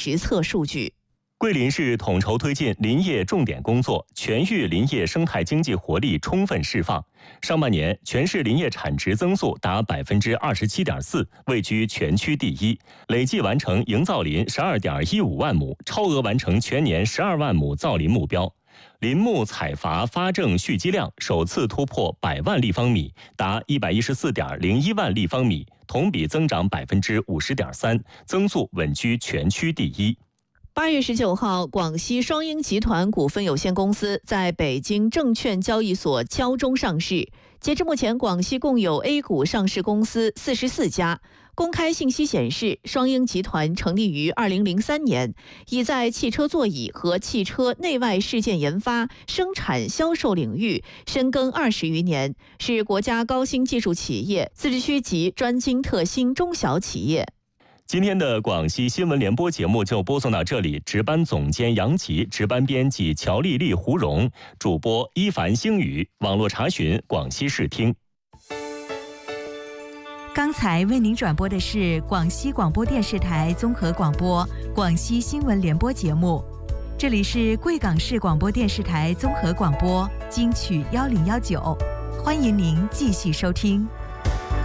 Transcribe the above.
实测数据。 桂林市统筹推进林业重点工作，全域林业生态经济活力充分释放。上半年，全市林业产值增速达27.4%，位居全区第一，累计完成营造林12.15万亩，超额完成全年12万亩造林目标。林木采伐发证蓄积量首次突破100万立方米，达114.01万立方米，同比增长50.3%，增速稳居全区第一。 8月19号，广西双鹰集团股份有限公司在北京证券交易所敲钟上市。截至目前，广西共有 A 股上市公司44家。公开信息显示，双鹰集团成立于2003年，已在汽车座椅和汽车内外饰件研发、生产、销售领域深耕20余年，是国家高新技术企业、自治区级专精特新中小企业。 今天的广西新闻联播节目就播送到这里，值班总监杨吉，值班编辑乔丽丽、胡蓉，主播伊凡、星宇，网络查询广西视听。 刚才为您转播的是广西广播电视台综合广播广西新闻联播节目，这里是贵港市广播电视台综合广播金曲1019，欢迎您继续收听。